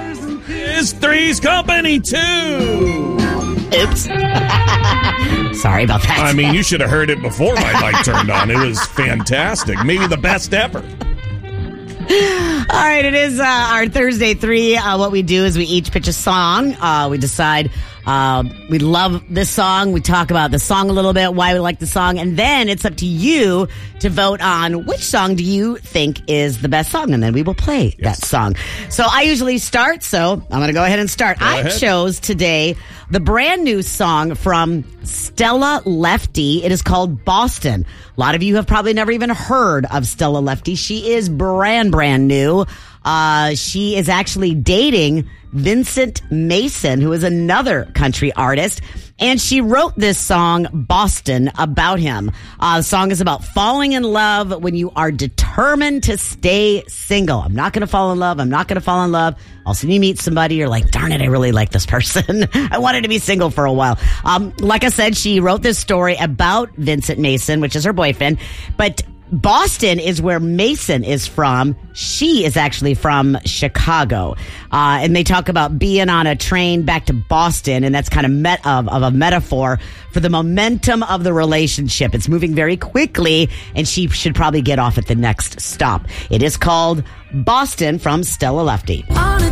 Is Three's Company 2. Oops. Sorry about that. I mean, you should have heard it before my mic turned on. It was fantastic. Maybe the best ever. All right, it is our Thursday 3. What we do is we each pitch a song. We decide we love this song. We talk about the song a little bit, why we like the song, and then it's up to you to vote on which song do you think is the best song, and then we will play that song. So I usually start, so I'm going to go ahead and start. I chose today the brand new song from Stella Lefty. It is called Boston. A lot of you have probably never even heard of Stella Lefty. She is brand new. She is actually dating Vincent Mason, who is another country artist. And she wrote this song, Boston, about him. The song is about falling in love when you are determined to stay single. I'm not going to fall in love. I'm not going to fall in love. All of a sudden you meet somebody, you're like, darn it, I really like this person. I wanted to be single for a while. Like I said, she wrote this story about Vincent Mason, which is her boyfriend. But Boston is where Mason is from. She is actually from Chicago. And they talk about being on a train back to Boston, and that's kind of a metaphor for the momentum of the relationship. It's moving very quickly, and she should probably get off at the next stop. It is called Boston from Stella Lefty.